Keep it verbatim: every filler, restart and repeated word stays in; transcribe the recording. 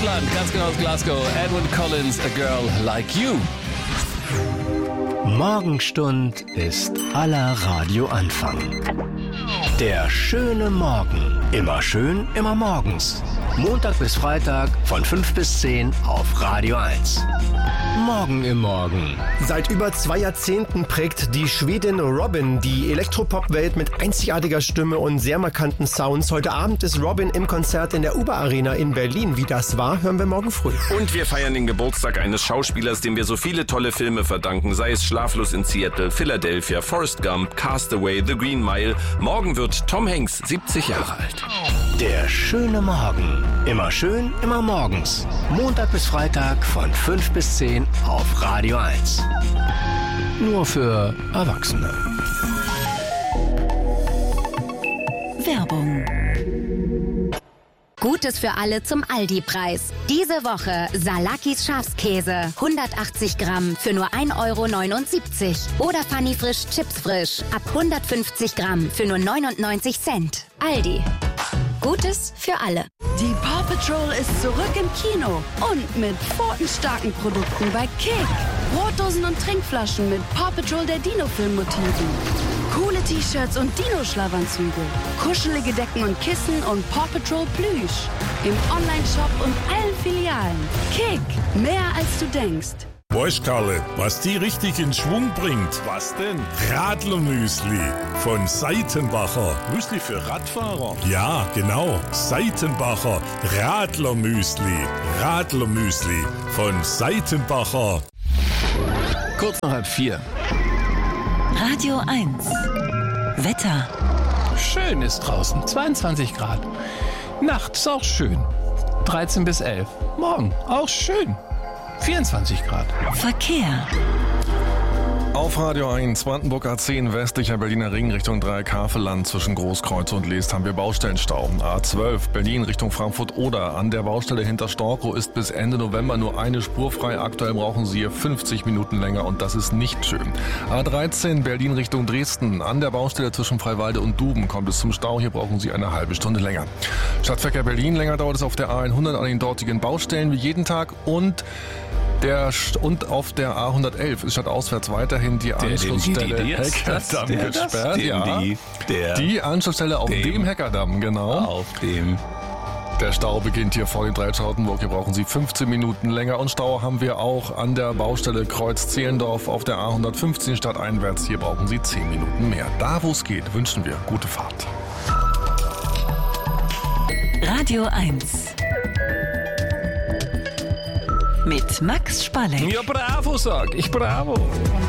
Schottland, ganz genau aus Glasgow. Edwin Collins, A Girl Like You. Morgenstund ist aller Radioanfang. Der schöne Morgen. Immer schön, immer morgens. Montag bis Freitag von fünf bis zehn auf Radio eins. Morgen im Morgen. Seit über zwei Jahrzehnten prägt die Schwedin Robyn die Elektropop-Welt mit einzigartiger Stimme und sehr markanten Sounds. Heute Abend ist Robyn im Konzert in der Uber Arena in Berlin. Wie das war, hören wir morgen früh. Und wir feiern den Geburtstag eines Schauspielers, dem wir so viele tolle Filme verdanken, sei es Schlaflos in Seattle, Philadelphia, Forrest Gump, Castaway, The Green Mile. Morgen wird Tom Hanks siebzig Jahre alt. Der schöne Morgen. Immer schön, immer morgens. Montag bis Freitag von fünf bis zehn auf Radio eins. Nur für Erwachsene. Werbung. Gutes für alle zum Aldi-Preis. Diese Woche Salakis Schafskäse, hundertachtzig Gramm für nur ein Euro neunundsiebzig. Oder Funny Frisch Chips Frisch ab hundertfünfzig Gramm für nur neunundneunzig Cent. Aldi. Gutes für alle. Die Paw Patrol ist zurück im Kino und mit pfotenstarken Produkten bei Kick. Brotdosen und Trinkflaschen mit Paw Patrol der Dino-Film-Motiven. Coole T-Shirts und Dino-Schlafanzüge. Kuschelige Decken und Kissen und Paw Patrol Plüsch. Im Online-Shop und allen Filialen. Kick, mehr als du denkst. Weißt Karle, was die richtig in Schwung bringt? Was denn? Radlermüsli von Seitenbacher. Müsli für Radfahrer? Ja, genau. Seitenbacher Radlermüsli. Radlermüsli von Seitenbacher. Kurz nach halb vier. Radio eins. Wetter. Schön ist draußen, zweiundzwanzig Grad. Nachts auch schön, dreizehn bis elf. Morgen auch schön, vierundzwanzig Grad. Verkehr. Auf Radio eins, Brandenburg A zehn, westlicher Berliner Ring Richtung Dreieck-Havelland zwischen Großkreuz und Leest haben wir Baustellenstau. A zwölf, Berlin Richtung Frankfurt-Oder. An der Baustelle hinter Storkow ist bis Ende November nur eine Spur frei. Aktuell brauchen Sie hier fünfzig Minuten länger und das ist nicht schön. A dreizehn, Berlin Richtung Dresden. An der Baustelle zwischen Freiwalde und Duben kommt es zum Stau. Hier brauchen Sie eine halbe Stunde länger. Stadtverkehr Berlin, länger dauert es auf der A hundert an den dortigen Baustellen wie jeden Tag und Der und auf der A hundertelf ist stadtauswärts weiterhin die Anschlussstelle Heckerdamm gesperrt. Den, ja. die, der, die Anschlussstelle auf dem, dem Heckerdamm, genau. Auf dem. Der Stau beginnt hier vor dem Dreier Charlottenburg. Hier brauchen Sie fünfzehn Minuten länger. Und Stau haben wir auch an der Baustelle Kreuz-Zehlendorf auf der A hundertfünfzehn stadteinwärts. Hier brauchen Sie zehn Minuten mehr. Da, wo es geht, wünschen wir gute Fahrt. Radio eins. Mit Max Spalleck. Ja, bravo, sag ich, bravo.